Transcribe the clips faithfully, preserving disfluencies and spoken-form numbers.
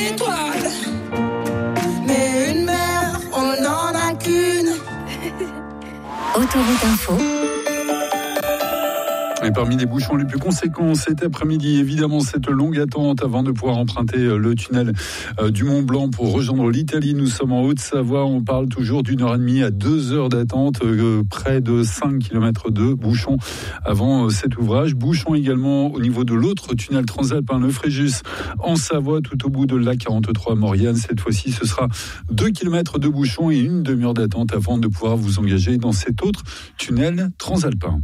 étoiles. Mais une mer, on n'en a qu'une. Autoroute Info. Et parmi les bouchons les plus conséquents cet après-midi, évidemment, cette longue attente avant de pouvoir emprunter le tunnel du Mont Blanc pour rejoindre l'Italie. Nous sommes en Haute-Savoie. On parle toujours d'une heure et demie à deux heures d'attente, près de cinq kilomètres de bouchons avant cet ouvrage. Bouchons également au niveau de l'autre tunnel transalpin, le Fréjus, en Savoie, tout au bout de l'A quarante-trois à Maurienne. Cette fois-ci, ce sera deux kilomètres de bouchons et une demi-heure d'attente avant de pouvoir vous engager dans cet autre tunnel transalpin.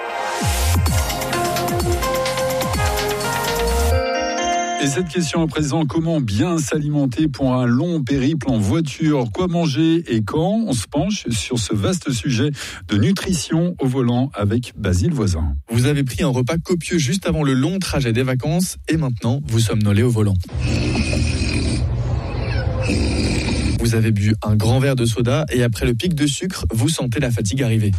Et cette question à présent, comment bien s'alimenter pour un long périple en voiture? Quoi manger et quand? On se penche sur ce vaste sujet de nutrition au volant avec Basile Voisin. Vous avez pris un repas copieux juste avant le long trajet des vacances et maintenant vous somnolez au volant. Vous avez bu un grand verre de soda et après le pic de sucre, vous sentez la fatigue arriver.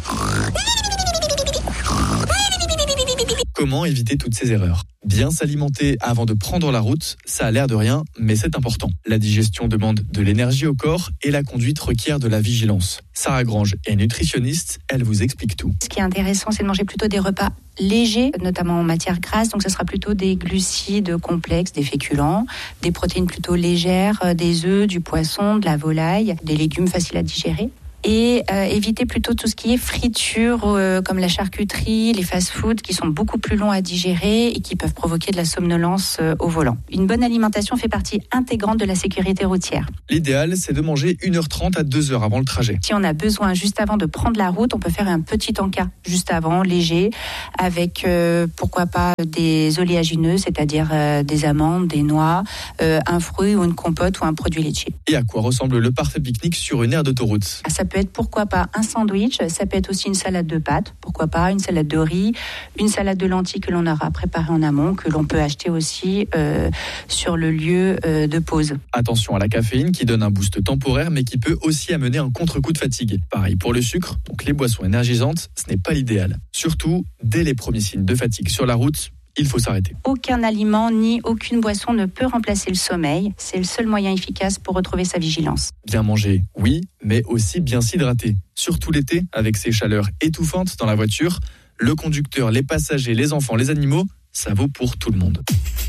Comment éviter toutes ces erreurs? Bien s'alimenter avant de prendre la route, ça a l'air de rien, mais c'est important. La digestion demande de l'énergie au corps et la conduite requiert de la vigilance. Sarah Grange est nutritionniste, elle vous explique tout. Ce qui est intéressant, c'est de manger plutôt des repas légers, notamment en matière grasse. Donc, ce sera plutôt des glucides complexes, des féculents, des protéines plutôt légères, des œufs, du poisson, de la volaille, des légumes faciles à digérer. Et euh, éviter plutôt tout ce qui est friture, euh, comme la charcuterie, les fast-foods, qui sont beaucoup plus longs à digérer et qui peuvent provoquer de la somnolence euh, au volant. Une bonne alimentation fait partie intégrante de la sécurité routière. L'idéal, c'est de manger une heure trente à deux heures avant le trajet. Si on a besoin, juste avant de prendre la route, on peut faire un petit encas, juste avant, léger, avec, euh, pourquoi pas, des oléagineux, c'est-à-dire euh, des amandes, des noix, euh, un fruit ou une compote ou un produit laitier. Et à quoi ressemble le parfait pique-nique sur une aire d'autoroute? Ça peut être, pourquoi pas, un sandwich, ça peut être aussi une salade de pâtes, pourquoi pas, une salade de riz, une salade de lentilles que l'on aura préparée en amont, que l'on peut acheter aussi euh, sur le lieu euh, de pause. Attention à la caféine qui donne un boost temporaire mais qui peut aussi amener un contre-coup de fatigue. Pareil pour le sucre, donc les boissons énergisantes, ce n'est pas l'idéal. Surtout, dès les premiers signes de fatigue sur la route, il faut s'arrêter. Aucun aliment ni aucune boisson ne peut remplacer le sommeil. C'est le seul moyen efficace pour retrouver sa vigilance. Bien manger, oui, mais aussi bien s'hydrater. Surtout l'été, avec ces chaleurs étouffantes dans la voiture, le conducteur, les passagers, les enfants, les animaux, ça vaut pour tout le monde.